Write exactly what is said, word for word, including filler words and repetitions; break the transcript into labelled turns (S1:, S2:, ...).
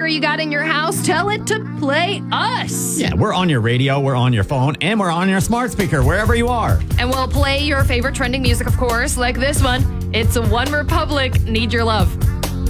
S1: speaker you got in your house, tell it to play us.
S2: Yeah, we're on your radio, we're on your phone, and we're on your smart speaker, wherever you are.
S1: And we'll play your favorite trending music, of course, like this one. It's One Republic, Need Your Love.